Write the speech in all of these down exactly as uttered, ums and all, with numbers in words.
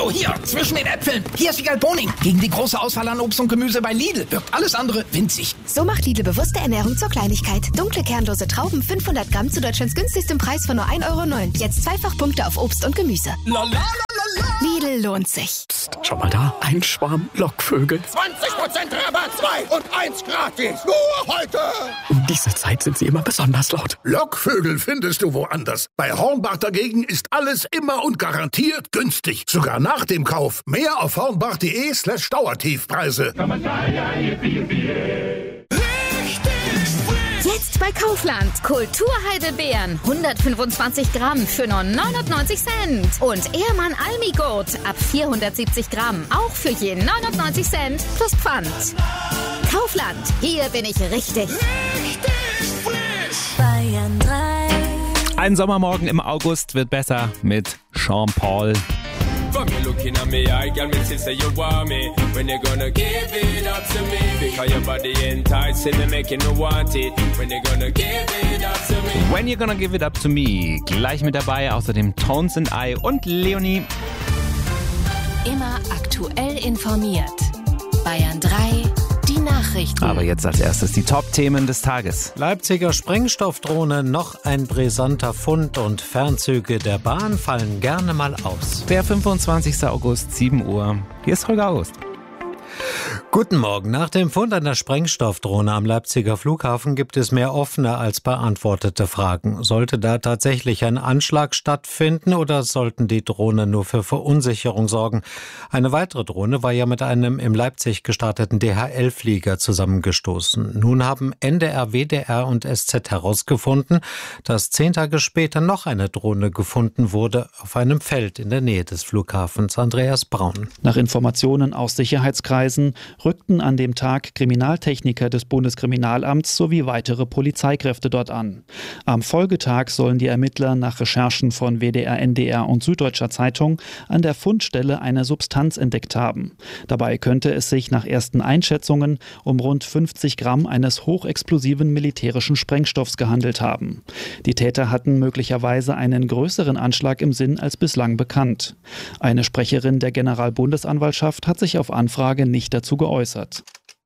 So, hier, zwischen den Äpfeln. Hier ist Wiegald Boning. Gegen die große Auswahl an Obst und Gemüse bei Lidl wirkt alles andere winzig. So macht Lidl bewusste Ernährung zur Kleinigkeit. Dunkle kernlose Trauben fünfhundert Gramm zu Deutschlands günstigstem Preis von nur ein Euro neun. Jetzt zweifach Punkte auf Obst und Gemüse. La, la, la, la, la. Lidl lohnt sich. Psst, schau mal da, ein Schwarm Lockvögel. zwanzig Prozent Rabatt, zwei und eins gratis. Nur heute. Um diese Zeit sind sie immer besonders laut. Lockvögel findest du woanders. Bei Hornbach dagegen ist alles immer und garantiert günstig. Sogar nach dem Kauf. Mehr auf hornbach.de slash Dauertiefpreise. Jetzt bei Kaufland. Kulturheidelbeeren. hundertfünfundzwanzig Gramm für nur neunundneunzig Cent. Und Ehrmann Almigurt ab vierhundertsiebzig Gramm. Auch für je neunundneunzig Cent plus Pfand. Kaufland. Hier bin ich richtig. Richtig frisch. Bayern drei. Ein Sommermorgen im August wird besser mit Sean Paul. From you looking at me, I can me say you want me. When you gonna give it up to me? Because your body enticing me, making me want it. When you gonna give it up to me? When you gonna give it up to me? Gleich mit dabei, außerdem Tones and I und Leonie. Immer aktuell informiert. Bayern drei. Die Nachrichten. Aber jetzt als erstes die Top-Themen des Tages. Leipziger Sprengstoffdrohne, noch ein brisanter Fund und Fernzüge der Bahn fallen gerne mal aus. Der fünfundzwanzigster August, sieben Uhr. Hier ist Holger August. Guten Morgen. Nach dem Fund einer Sprengstoffdrohne am Leipziger Flughafen gibt es mehr offene als beantwortete Fragen. Sollte da tatsächlich ein Anschlag stattfinden oder sollten die Drohnen nur für Verunsicherung sorgen? Eine weitere Drohne war ja mit einem im Leipzig gestarteten D H L-Flieger zusammengestoßen. Nun haben N D R, W D R und S Z herausgefunden, dass zehn Tage später noch eine Drohne gefunden wurde auf einem Feld in der Nähe des Flughafens. Andreas Braun. Nach Informationen aus Sicherheitskreisen rückten an dem Tag Kriminaltechniker des Bundeskriminalamts sowie weitere Polizeikräfte dort an. Am Folgetag sollen die Ermittler nach Recherchen von W D R, N D R und Süddeutscher Zeitung an der Fundstelle eine Substanz entdeckt haben. Dabei könnte es sich nach ersten Einschätzungen um rund fünfzig Gramm eines hochexplosiven militärischen Sprengstoffs gehandelt haben. Die Täter hatten möglicherweise einen größeren Anschlag im Sinn als bislang bekannt. Eine Sprecherin der Generalbundesanwaltschaft hat sich auf Anfrage nicht dazu geäußert.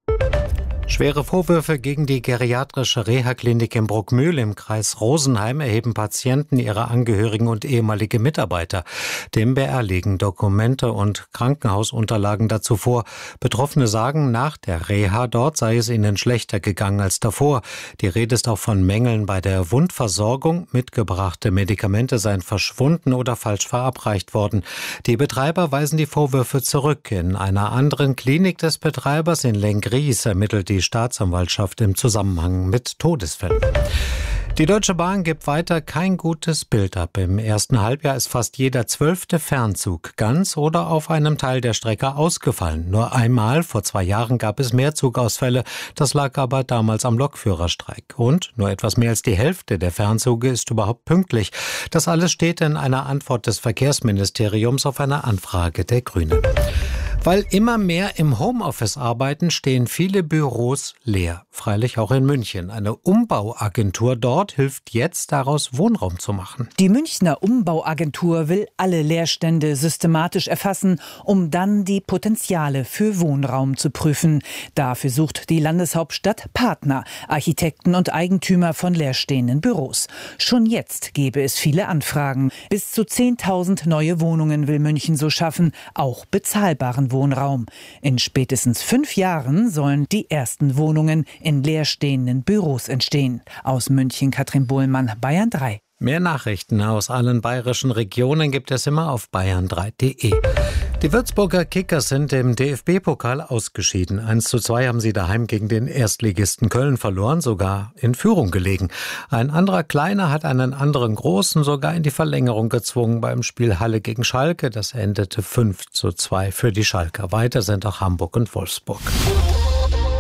Schwere Vorwürfe gegen die geriatrische Reha-Klinik in Bruckmühl im Kreis Rosenheim erheben Patienten, ihre Angehörigen und ehemalige Mitarbeiter. Dem B R liegen Dokumente und Krankenhausunterlagen dazu vor. Betroffene sagen, nach der Reha dort sei es ihnen schlechter gegangen als davor. Die Rede ist auch von Mängeln bei der Wundversorgung. Mitgebrachte Medikamente seien verschwunden oder falsch verabreicht worden. Die Betreiber weisen die Vorwürfe zurück. In einer anderen Klinik des Betreibers in Lengries ermittelt die Staatsanwaltschaft im Zusammenhang mit Todesfällen. Die Deutsche Bahn gibt weiter kein gutes Bild ab. Im ersten Halbjahr ist fast jeder zwölfte Fernzug ganz oder auf einem Teil der Strecke ausgefallen. Nur einmal, vor zwei Jahren, gab es mehr Zugausfälle. Das lag aber damals am Lokführerstreik. Und nur etwas mehr als die Hälfte der Fernzüge ist überhaupt pünktlich. Das alles steht in einer Antwort des Verkehrsministeriums auf eine Anfrage der Grünen. Weil immer mehr im Homeoffice arbeiten, stehen viele Büros leer. Freilich auch in München. Eine Umbauagentur dort hilft jetzt, daraus Wohnraum zu machen. Die Münchner Umbauagentur will alle Leerstände systematisch erfassen, um dann die Potenziale für Wohnraum zu prüfen. Dafür sucht die Landeshauptstadt Partner, Architekten und Eigentümer von leerstehenden Büros. Schon jetzt gäbe es viele Anfragen. Bis zu zehntausend neue Wohnungen will München so schaffen, auch bezahlbaren Wohnraum. In spätestens fünf Jahren sollen die ersten Wohnungen in leerstehenden Büros entstehen. Aus München Katrin Bohlmann, Bayern drei. Mehr Nachrichten aus allen bayerischen Regionen gibt es immer auf bayern drei punkt de. Die Würzburger Kickers sind im D F B-Pokal ausgeschieden. eins zu zwei haben sie daheim gegen den Erstligisten Köln verloren, sogar in Führung gelegen. Ein anderer Kleiner hat einen anderen Großen sogar in die Verlängerung gezwungen beim Spiel Halle gegen Schalke. Das endete fünf zu zwei für die Schalker. Weiter sind auch Hamburg und Wolfsburg. Bayern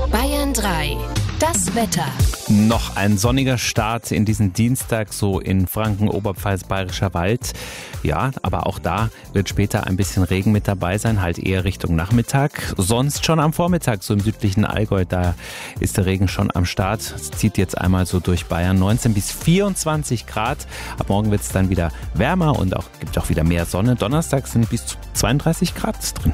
Bayern drei. Das Wetter. Noch ein sonniger Start in diesen Dienstag, so in Franken, Oberpfalz, Bayerischer Wald. Ja, aber auch da wird später ein bisschen Regen mit dabei sein, halt eher Richtung Nachmittag. Sonst schon am Vormittag, so im südlichen Allgäu, da ist der Regen schon am Start. Es zieht jetzt einmal so durch Bayern, neunzehn bis vierundzwanzig Grad. Ab morgen wird es dann wieder wärmer und auch gibt auch wieder mehr Sonne. Donnerstag sind bis zu zweiunddreißig Grad drin.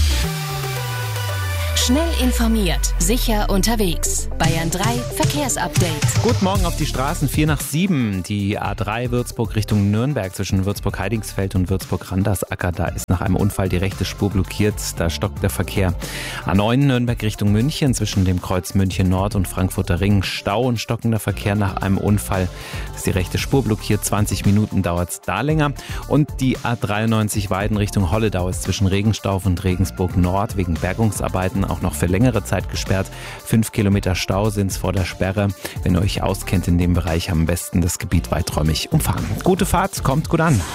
Schnell informiert, sicher unterwegs. Bayern drei Verkehrsupdate. Guten Morgen auf die Straßen, vier nach sieben. Die A drei Würzburg Richtung Nürnberg zwischen Würzburg-Heidingsfeld und Würzburg-Randersacker. Da ist nach einem Unfall die rechte Spur blockiert. Da stockt der Verkehr. A neun Nürnberg Richtung München zwischen dem Kreuz München Nord und Frankfurter Ring. Stau und stockender Verkehr nach einem Unfall. Das ist die rechte Spur blockiert. zwanzig Minuten dauert es da länger. Und die A dreiundneunzig Weiden Richtung Holledau ist zwischen Regenstauf und Regensburg Nord wegen Bergungsarbeiten auch noch für längere Zeit gesperrt. Fünf Kilometer Stau sind es vor der Sperre. Wenn ihr euch auskennt in dem Bereich, am besten das Gebiet weiträumig umfahren. Gute Fahrt, kommt gut an.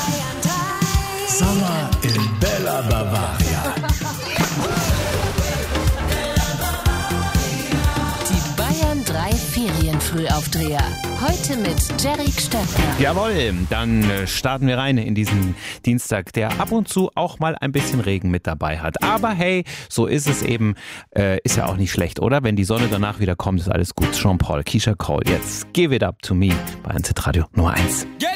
Sommer in Bella Bavaria. Die Bayern drei Ferienfrühaufdreher. Heute mit Jerrik Stöckner. Jawohl, dann starten wir rein in diesen Dienstag, der ab und zu auch mal ein bisschen Regen mit dabei hat. Aber hey, so ist es eben. Äh, ist ja auch nicht schlecht, oder? Wenn die Sonne danach wieder kommt, ist alles gut. Jean-Paul, Keisha Cole, jetzt Give It Up To Me bei N Z Radio Nummer eins. Get